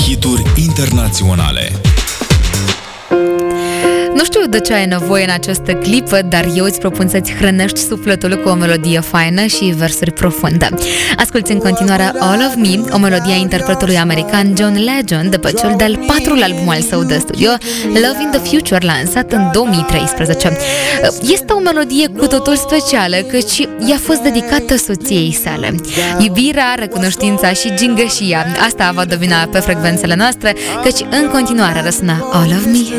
hituri internaționale. Nu știu de ce ai nevoie în această clipă, dar eu îți propun să-ți hrănești sufletul cu o melodie faină și versuri profunde. Asculți în continuare All of Me, o melodie a interpretului american John Legend de pe cel de-al 4-lea album al său de studio, Love in the Future, lansat în 2013. Este o melodie cu totul specială, căci i-a fost dedicată soției sale. Iubirea, recunoștința și gingășia, asta va domina pe frecvențele noastre, căci în continuare răsună All of Me.